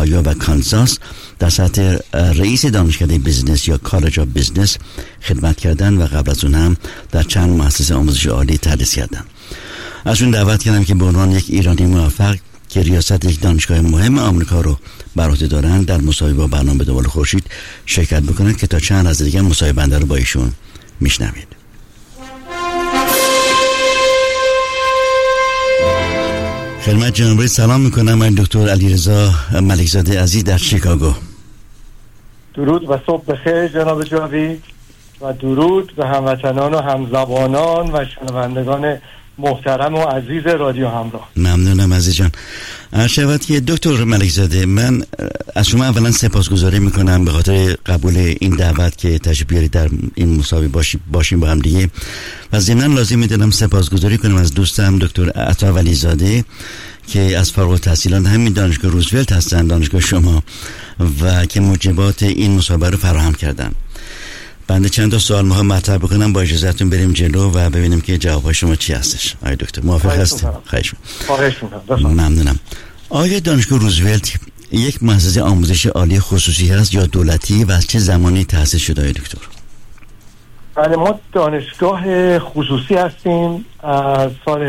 اوهایو و کانزاس در سطح رئیس دانشکده بیزنس یا کالج آف بیزنس خدمت کردن و قبل از اون هم در چند مؤسسه آموزش عالی تدریس کردن. ازشون دعوت کردم که به عنوان یک ایرانی موفق که ریاست یک دانشگاه مهم آمریکا رو بر عهده دارن در مصاحبه با برنامه دوال خورشید شرکت بکنن که تا چند از دیگه مصاحبه بنده رو با ایشون میشنوید. خدمت جناب سلام میکنم. من دکتر علیرضا ملکزاده عزیز در شیکاگو. درود و صبح بخیر جناب جاوید و درود به هموطنان و همزبانان و شنوندگان محترم و عزیز رادیو همراه. ممنونم عزیز جان. شبت که دکتر ملکزاده، من از شما اولا سپاسگزاری میکنم به خاطر قبول این دعوت که تشریف بیارید در این مسابقه باشیم با هم دیگه، و ضمن لازم میدونم سپاسگزاری کنم از دوستم دکتر عطا ولیزاده که از فارغ التحصیلان همین دانشگاه روزولت هستن، دانشگاه شما، و که موجبات این مسابقه رو فراهم کردن. بنده چند تا سوال میخوام مطرح بکنم، با اجازهتون بریم جلو و ببینیم که جوابهای شما چی هستش. آقای دکتر موافق هستید؟ خواهش می‌کنم. ممنونم. آیا دانشگاه روزولت یک مؤسسه آموزش عالی خصوصی هست یا دولتی و از چه زمانی تأسیس شده آقای دکتر؟ بله، ما دانشگاه خصوصی هستیم. از سال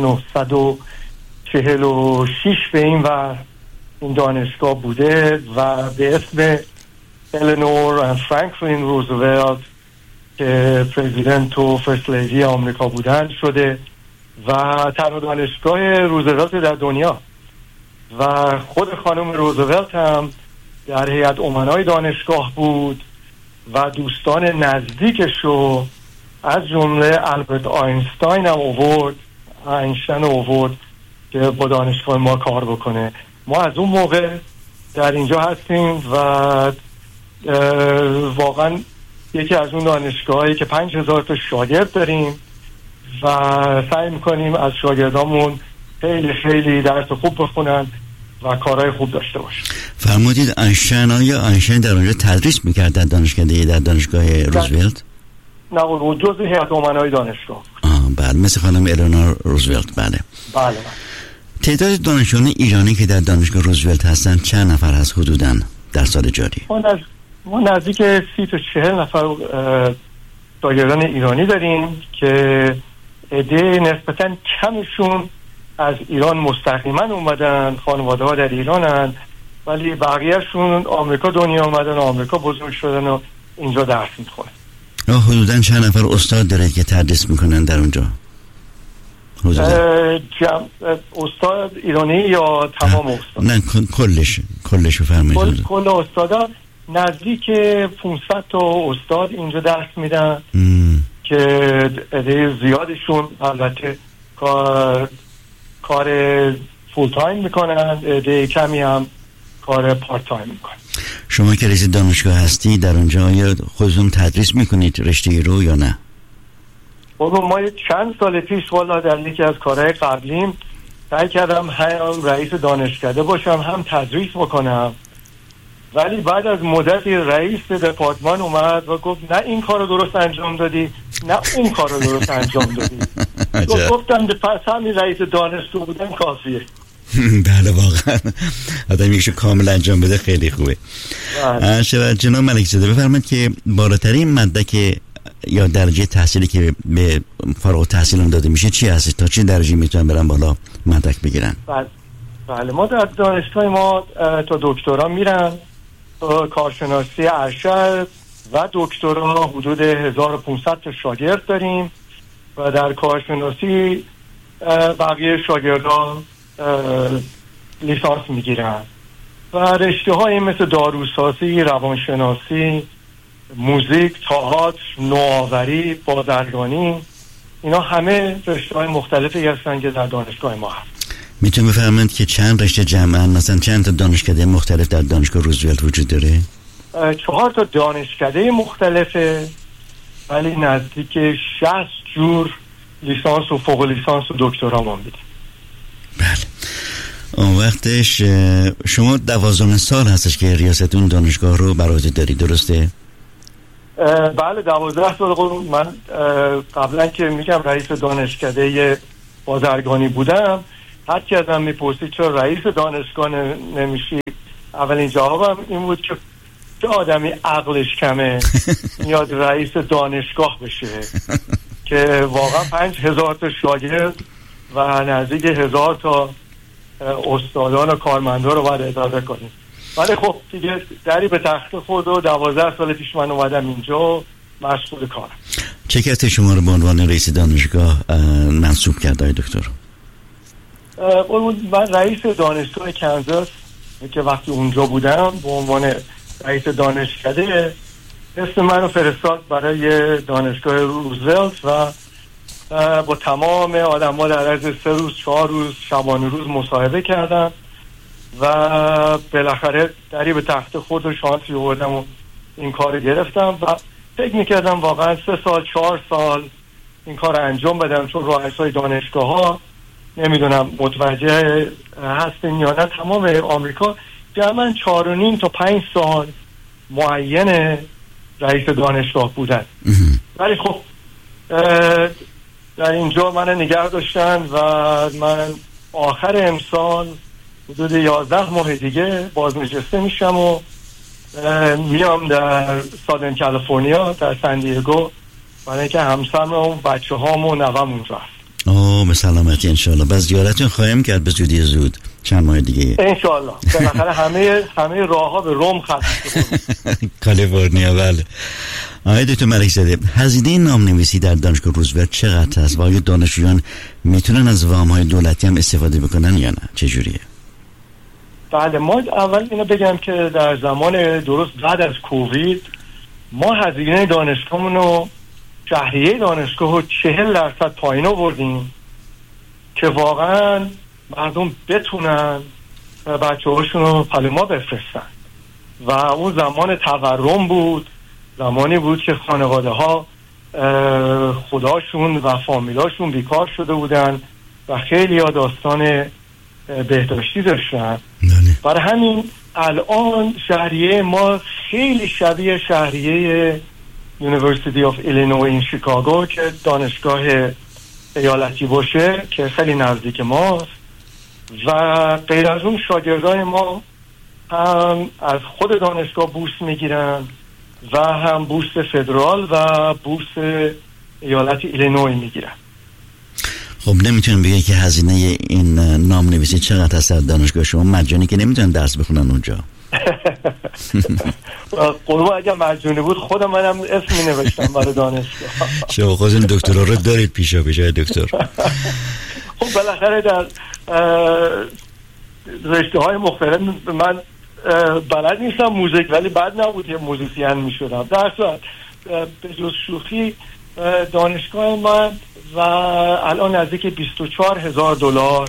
1946 به این ور این دانشگاه بوده و به اسم الینور و فرانکلین روزولت که پرزیدنت و فرست لیدی آمریکا بودن شده و تنها دانشگاه روزولت در دنیا. و خود خانم روزولت هم در هیئت امنای دانشگاه بود و دوستان نزدیکشو از جمله البرت آینشتاین هم آورد که با دانشگاه ما کار بکنه. ما از اون موقع در اینجا هستیم و واقعا یکی از اون دانشگاهایی که 5000 تا شاگرد داریم و سعی میکنیم از شاگردامون خیلی خیلی درس خوب بخونن و کارهای خوب داشته باشن. فرمودید آینشتاین در اونجا تدریس میکرد در دانشگاه روزولت؟ نه، اون جزء هیئت امنای دانشگاه. بله، مثل خانم الینور روزولت. بله. تعداد دانشجویان ایرانی که در دانشگاه روزولت هستن چند نفر هست حدوداً در سال جاری؟ ما نزدیک 30 تا 40 نفر شاگردان ایرانی داریم که عده نسبتاً کمشون از ایران مستقیما اومدن، خانواده ها در ایرانن، ولی بقیهشون آمریکا دنیا اومدن، آمریکا بزرگ شدن و اینجا درس میخونن. حدوداً چند نفر استاد داره که تدریس میکنن در اونجا؟ استاد ایرانی یا تمام استاد؟ نه، کلش بفرمایید. کل استادا نزدیک 500 تا استاد اینجا درس میدن که عده زیادشون البته کار فول تایم میکنن، عده کمی هم کار پارت تایم میکنن. شما که رئیس دانشگاه هستی در اونجا یا خودتون تدریس میکنید رشته رو یا نه؟ ما چند سال پیش والا در یکی از کارهای قبلیم سعی کردم هم رئیس دانشکده باشم هم تدریس بکنم، ولی بعد از مدتی رئیس دپارتمان اومد و گفت نه این کار رو درست انجام دادی، نه اون کار رو درست انجام دادی. گفتم پس همین رئیس دانشگاه بودن کافیه. بله، واقعا آدم یکشو کامل انجام بده خیلی خوبه. جناب ملکزاده بفرمایید که بالاترین مدرک یا درجه تحصیلی که به فارغ التحصیلان داده میشه چی هست؟ تا چه درجه میتونن برن بالا مدرک بگیرن؟ بله، ما در دانشگاه ما تا دکترا میرن، کارشناسی ارشد و دکترا حدود 1500 تا شاگرد داریم و در کارشناسی بقیه شاگردان لیسانس میگیرن و رشته های مثل داروسازی، روانشناسی، موزیک، تئاتر، نوآوری، بازرگانی، اینا همه رشته های مختلفی هستن که در دانشگاه ما هست. میتونم بفرمایید که چند رشته جمعاً مثلا چند تا دانشکده مختلف در دانشگاه روزولت وجود داره؟ 4 تا دانشکده مختلفه، ولی نزدیک 60 جور لیسانس و فوق لیسانس و دکترا ما میدیم. بله. اون وقتش شما 12 سال هستش که ریاست اون دانشگاه رو بر عهده داری، درسته؟ بله، 12 سال. من قبلا که میگم رئیس دانشکده بازرگانی بودم، هر کی ازم میپرسید چرا رئیس دانشگاه نمیشی، اولین جوابم این بود که آدمی عقلش کمه میاد رئیس دانشگاه بشه که واقعا 5,000 تا شاگرد و نزدیک 1,000 تا استادان و کارمندا رو باید اداره کنیم. ولی خب دیگه دری به تخت خورد و 12 سال پیش من اومدم اینجا مشغول کارم. چه کسی شما رو به عنوان رئیس دانشگاه منصوب کرد آقای دکتر؟ من رئیس دانشگاه کنزاس که وقتی اونجا بودم به عنوان رئیس دانشکده اسم منو فرستاد برای دانشگاه روزولت و با تمام آدم‌ها در عرض 3 روز 4 روز شبانه روز مصاحبه کردم و بالاخره دری به تخت خورد و شانسی آوردم و این کار گرفتم و فکر میکردم واقعا 3 سال 4 سال این کار انجام بدم، چون رؤسای دانشگاه ها نمیدونم متوجه هستن یا نه، تمام آمریکا جمعاً 4.5 تا 5 سال معین رئیس دانشگاه بودن. ولی خب در اینجا من نگه داشتن و من آخر امسال حدود 11 ماه دیگه بازنشسته میشم و میام در سادن کالیفرنیا در سن دیگو برای اینکه همسرم و بچه هام و نوام اونجا هست. به سلامتی انشالله. بس زیارتون خواهیم کرد به زودی زود چند ماه دیگه انشالله. بالاخره همه راه ها به روم ختم شد. کالیفرنیا. بله. آقای دکتر ملک زاده، هزینه نام‌نویسی در دانشگاه روزولت چقدر است و آیا دانشجویان میتونن از وام‌های دولتی هم استفاده بکنن یا نه؟ چه جوریه؟ بله، ما اول اینو بگم که در زمان درست بعد از کووید ما هزینه دانشگاهمون رو شهریه دانشگاه رو 40% پایین آوردیم که واقعا مردم بتونن بچه هاشون رو پالما بفرستن و اون زمان تورم بود، زمانی بود که خانواده ها خداشون و فامیلاشون بیکار شده بودن و خیلی ها داستان بهداشتی داشتن. برای همین الان شهریه ما خیلی شبیه شهریه یونیورسیتی آف ایلینوی این شیکاگو که دانشگاه ایالتی باشه که خیلی نزدیک ماست و غیر از اون شاگردان ما هم از خود دانشگاه بورس میگیرن و هم بورس فدرال و بورس ایالت ایلینوی میگیرن. خب نمیتونم بگه که هزینه این نام نویسی چقدر هست در دانشگاه شما؟ مجانی که نمیتونن درس بخونن اونجا. قربان اگه مجانی بود خودم منم اسم می نوشتم برای دانشگاه. شما خودتون دکترا رو دارید پیشا پیشای دکتر. خب بالاخره در رشته های مختلف من بلد نیستم موزیک، ولی بد نبود یه موزیسین می شدم. در صورت به جز شوخی دانشگاه من و الان نزدیک $24,000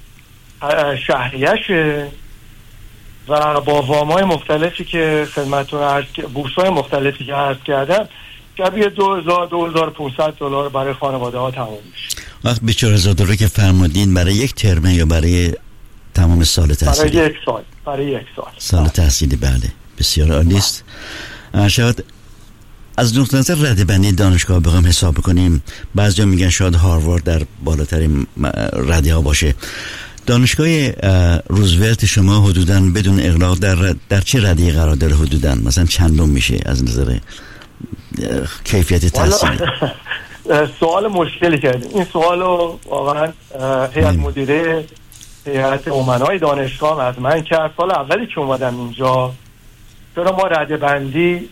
شهریشه و با وامای مختلفی که خدمتتون بورس‌های مختلفی که عرض کردم شبیه $2,000-2,500 برای خانواده ها تمام میشه. وقت $24,000 که فرمودین برای یک ترمه یا برای تمام سال تحصیلی؟ برای یک سال تحصیلی. بله بسیار عالی است. شاید از نقطه نظر رده‌بندی دانشگاه بخوایم حساب کنیم، بعضیا میگن شاید هاروارد در بالاترین رده ها باشه. دانشگاه روزولت شما حدوداً بدون اغراق در چه رده‌ای قرار داره؟ حدوداً مثلا چندم میشه از نظر کیفیت تحصیلی؟ سوال مشکلی کردیم. این سوالو واقعا هیئت مدیره هیئت امنای دانشگاه از من کرد سال اولی که اومدم اینجا. چرا ما رده‌بندی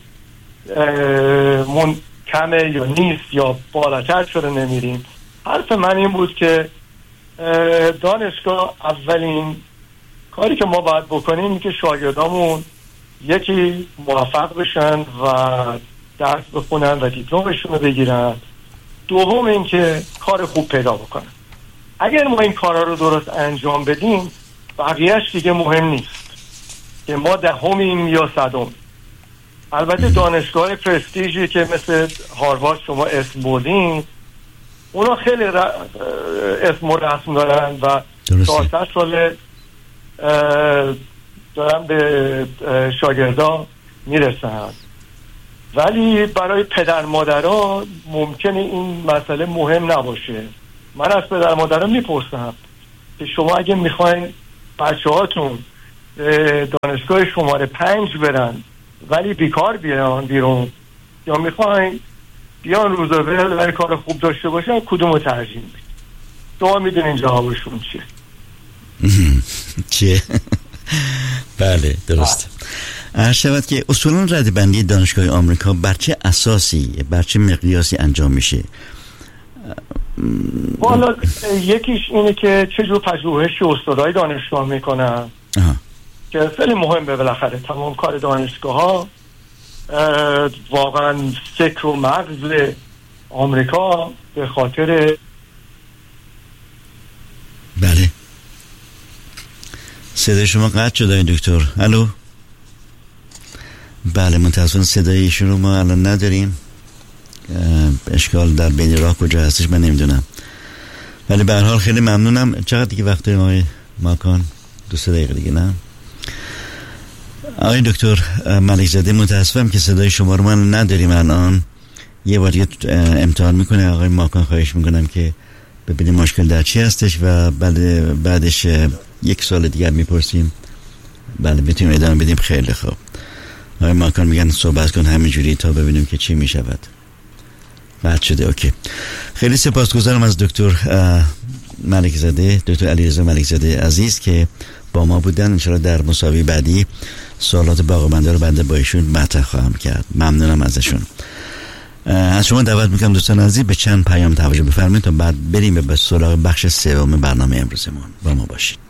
من کمه یا نیست یا بالاتر چرا نمیریم؟ حرف من این بود که دانشگاه اولین کاری که ما باید بکنیم این که شاگردامون یکی موفق بشن و درس بخونن و دیپلمشون رو بگیرن، دوم این که کار خوب پیدا بکنن. اگر ما این کارا رو درست انجام بدیم بقیهش دیگه مهم نیست که ما دهمیم یا صدم. البته دانشگاه پرستیژی که مثل هاروارد شما اسم بردین اونا خیلی اسم و رسم دارن و 400 سال دارن به شاگردا میرسن، ولی برای پدر مادرها ممکنه این مسئله مهم نباشه. من از پدر مادرها میپرسم که شما اگه میخواین بچه هاتون دانشگاه شماره 5 برن ولی بیکار بیان بیرون، یا میخواین بیان روزافزون ولی کار خوب داشته باشن، کدومو ترجیح میدین؟ شما میدونین جوابشون چیه؟ چیه؟ بله درست. عرض شود که اصولا ردبندی دانشگاه آمریکا بر چه اساسی، بر چه مقیاسی انجام میشه؟ والا یکیش اینه که چه جور پژوهشی استادای دانشگاه میکنن که خیلی مهمه. بالاخره تمام کار دانشگاه ها واقعا فکر و مغز آمریکا به خاطر بله صدای شما قطع شده دکتر. الو بله متاسفانه صدای ایشون رو ما الان نداریم. اشکال در بین راه کجا هستش من نمیدونم، ولی به هر حال خیلی ممنونم. چقدر دیگه وقت داریم آقای ماکان؟ 2 دقیقه دیگه نه؟ آقای دکتر ملک زاده متاسفم که صدای شما رو من نداریم الان. یه بار دیگه امتحان میکنه آقای ماکان، خواهش میکنم که ببینیم مشکل در چی هستش و بعدش 1 سال دیگر میپرسیم. بله میتونیم ادامه بدیم. خیلی خوب. آقای ماکان میگن صحبت کن همینجوری تا ببینیم که چی میشود. بعد شده. اوکی. خیلی سپاسگزارم از دکتر ملک زاده، دکتر علیرضا ملک زاده عزیز که با ما بودن. انشاءالله در مسابقه بعدی سوالات باقی‌مانده رو بنده با ایشون مطرح خواهم کرد. ممنونم ازشون. از شما دعوت میکنم دوستان عزیز به چند پیام توجه بفرمایید تا بعد بریم به سراغ بخش 3 برنامه امروزمون. با ما باشید.